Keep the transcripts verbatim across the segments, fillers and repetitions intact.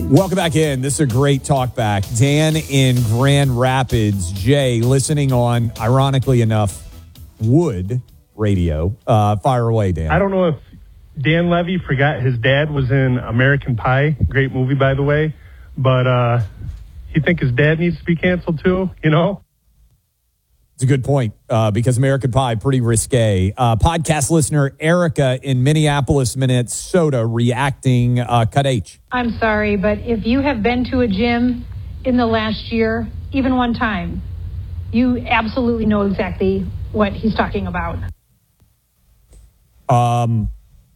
Welcome back in. This is a great talk back. Dan in Grand Rapids. Jay, listening on, ironically enough, Wood Radio. Uh, fire away, Dan. I don't know if Dan Levy forgot his dad was in American Pie. Great movie, by the way. But uh, you think his dad needs to be canceled too, you know? It's a good point uh, because American Pie, pretty risque. Uh, podcast listener Erica in Minneapolis, Minnesota, reacting. Uh, cut H. I'm sorry, but if you have been to a gym in the last year, even one time, you absolutely know exactly what he's talking about. Um,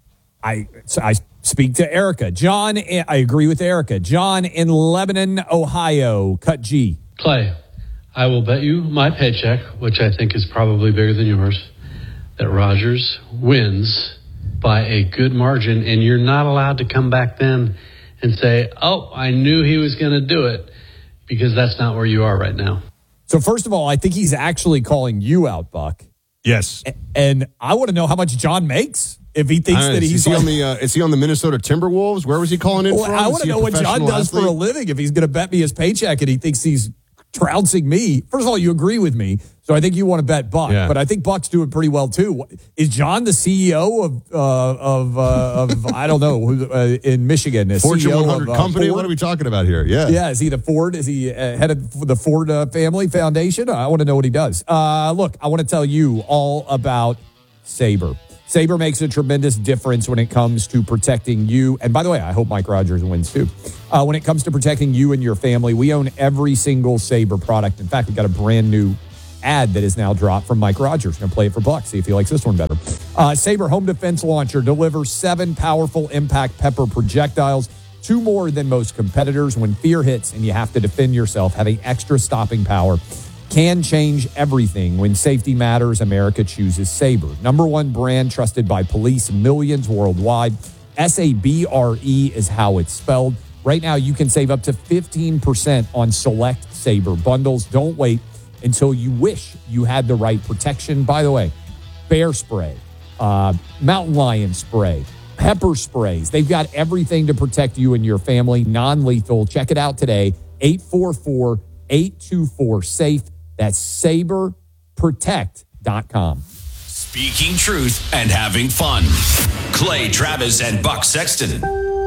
I so I speak to Erica. John, I agree with Erica. John in Lebanon, Ohio, cut G. Clay, I will bet you my paycheck, which I think is probably bigger than yours, that Rodgers wins by a good margin, and you're not allowed to come back then and say, oh, I knew he was going to do it, because that's not where you are right now. So first of all, I think he's actually calling you out, Buck. Yes. And I want to know how much John makes if he thinks that he's is he like, on the uh, is he on the Minnesota Timberwolves? Where was he calling in well, from? I want to know what John does athlete? for a living if he's going to bet me his paycheck and he thinks he's trouncing me. First of all, you agree with me, so I think you want to bet Buck, yeah. But I think Buck's doing pretty well too. Is John the C E O of uh, of uh, of I don't know uh, in Michigan? Fortune one hundred of, uh, company. Ford? What are we talking about here? Yeah, yeah. Is he the Ford? Is he uh, head of the Ford uh, family foundation? I want to know what he does. Uh, look, I want to tell you all about Sabre. Sabre makes a tremendous difference when it comes to protecting you. And by the way, I hope Mike Rogers wins too. Uh, when it comes to protecting you and your family, we own every single Sabre product. In fact, we've got a brand new ad that is now dropped from Mike Rogers. Going to play it for Buck, see if he likes this one better. Uh, Sabre Home Defense Launcher delivers seven powerful impact pepper projectiles, two more than most competitors. When fear hits and you have to defend yourself, having extra stopping power can change everything. When safety matters, America chooses Sabre. Number one brand trusted by police, millions worldwide. S A B R E is how it's spelled. Right now, you can save up to fifteen percent on select Sabre bundles. Don't wait until you wish you had the right protection. By the way, bear spray, uh, mountain lion spray, pepper sprays. They've got everything to protect you and your family. Non-lethal. Check it out today. eight four four, eight two four, SAFE. That's sabre protect dot com. Speaking truth and having fun. Clay Travis and Buck Sexton.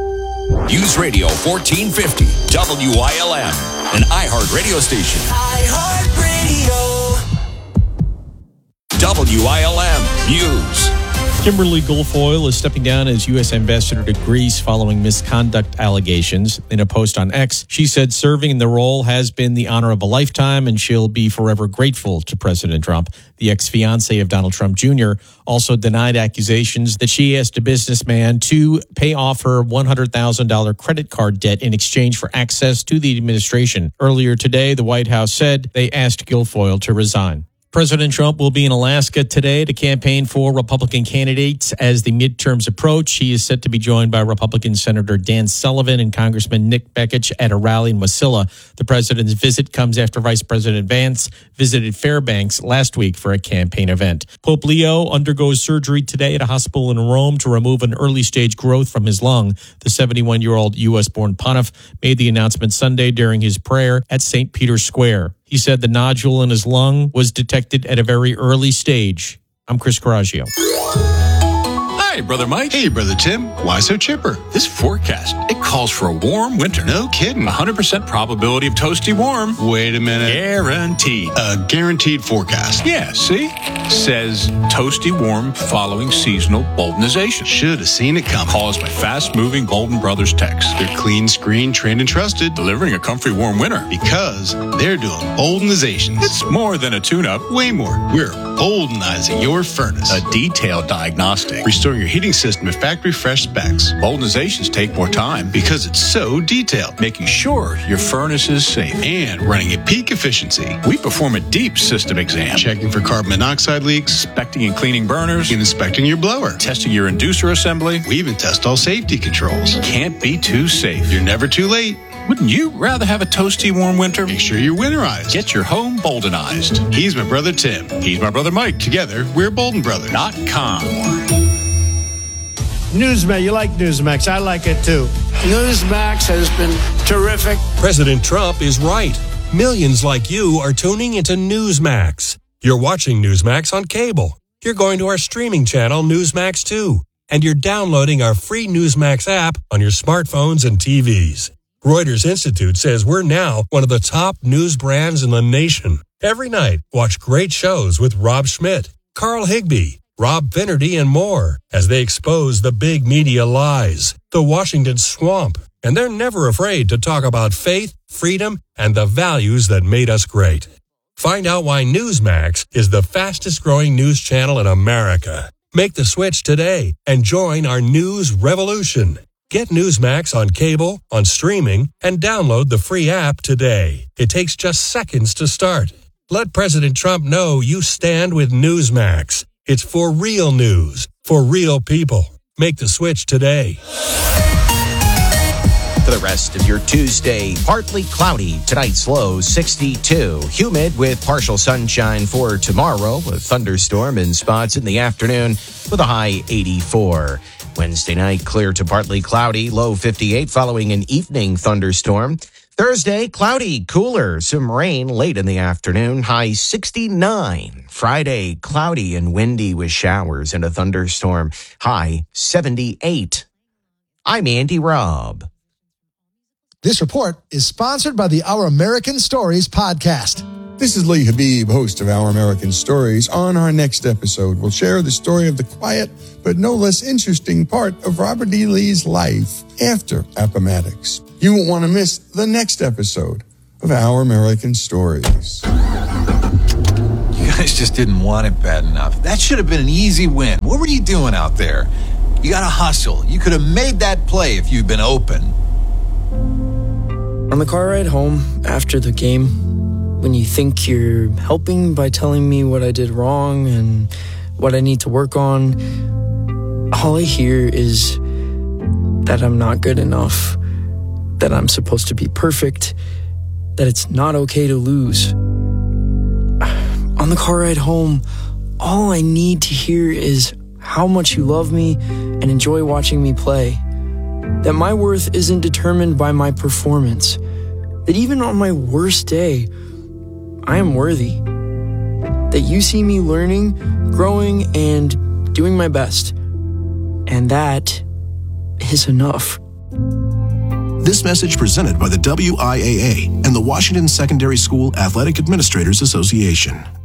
News Radio fourteen fifty W I L M, an iHeart radio station. iHeart Radio. W I L M News. Kimberly Guilfoyle is stepping down as U S ambassador to Greece following misconduct allegations. In a post on X, she said serving in the role has been the honor of a lifetime and she'll be forever grateful to President Trump. The ex-fiancé of Donald Trump Junior also denied accusations that she asked a businessman to pay off her one hundred thousand dollars credit card debt in exchange for access to the administration. Earlier today, the White House said they asked Guilfoyle to resign. President Trump will be in Alaska today to campaign for Republican candidates as the midterms approach. He is set to be joined by Republican Senator Dan Sullivan and Congressman Nick Bekich at a rally in Wasilla. The president's visit comes after Vice President Vance visited Fairbanks last week for a campaign event. Pope Leo undergoes surgery today at a hospital in Rome to remove an early-stage growth from his lung. The seventy-one-year-old U S-born pontiff made the announcement Sunday during his prayer at Saint Peter's Square. He said the nodule in his lung was detected at a very early stage. I'm Chris Coraggio. Hi, Brother Mike. Hey, Brother Tim. Why so chipper? This forecast, it calls for a warm winter. No kidding. one hundred percent probability of toasty warm. Wait a minute. Guaranteed. A guaranteed forecast. Yeah, see? Says toasty warm following seasonal boldenization. Should have seen it come. Caused by fast-moving Bolden Brothers techs. They're clean, screen, trained, and trusted. Delivering a comfy warm winter. Because they're doing boldenizations. It's more than a tune-up. Way more. We're boldenizing your furnace. A detailed diagnostic. Restoring your heating system at factory fresh specs. Boldenizations take more time. Because it's so detailed. Making sure your furnace is safe. And running at peak efficiency. We perform a deep system exam. Checking for carbon monoxide leaks. Inspecting and cleaning burners. And inspecting your blower. Testing your inducer assembly. We even test all safety controls. Can't be too safe. You're never too late. Wouldn't you rather have a toasty warm winter? Make sure you're winterized. Get your home boldenized. He's my brother Tim. He's my brother Mike. Together, we're Bolden Brothers. Dot com. Newsmax, you like Newsmax. I like it too. Newsmax has been terrific. President Trump is right. Millions like you are tuning into Newsmax. You're watching Newsmax on cable. You're going to our streaming channel, Newsmax two. And you're downloading our free Newsmax app on your smartphones and T Vs. Reuters Institute says we're now one of the top news brands in the nation. Every night, watch great shows with Rob Schmidt, Carl Higbie, Rob Finnerty, and more as they expose the big media lies, the Washington swamp. And they're never afraid to talk about faith, freedom, and the values that made us great. Find out why Newsmax is the fastest growing news channel in America. Make the switch today and join our news revolution. Get Newsmax on cable, on streaming, and download the free app today. It takes just seconds to start. Let President Trump know you stand with Newsmax. It's for real news, for real people. Make the switch today. For the rest of your Tuesday, partly cloudy. Tonight's low sixty-two. Humid with partial sunshine for tomorrow. A thunderstorm in spots in the afternoon with a high eighty-four. Wednesday night, clear to partly cloudy. Low fifty-eight following an evening thunderstorm. Thursday, cloudy, cooler. Some rain late in the afternoon. High sixty-nine. Friday, cloudy and windy with showers and a thunderstorm. High seventy-eight. I'm Andy Robb. This report is sponsored by the Our American Stories podcast. This is Lee Habib, host of Our American Stories. On our next episode, we'll share the story of the quiet but no less interesting part of Robert E. Lee's life after Appomattox. You won't want to miss the next episode of Our American Stories. You guys just didn't want it bad enough. That should have been an easy win. What were you doing out there? You got to hustle. You could have made that play if you'd been open. On the car ride home after the game, when you think you're helping by telling me what I did wrong and what I need to work on, all I hear is that I'm not good enough, that I'm supposed to be perfect, that it's not okay to lose. On the car ride home, all I need to hear is how much you love me and enjoy watching me play. That my worth isn't determined by my performance. That even on my worst day, I am worthy. That you see me learning, growing, and doing my best. And that is enough. This message presented by the W I A A and the Washington Secondary School Athletic Administrators Association.